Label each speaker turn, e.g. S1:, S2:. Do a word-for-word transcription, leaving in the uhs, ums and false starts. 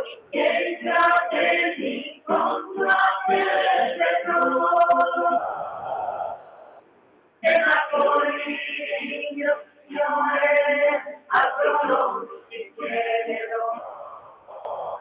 S1: che fratelli contro il retro, e la politica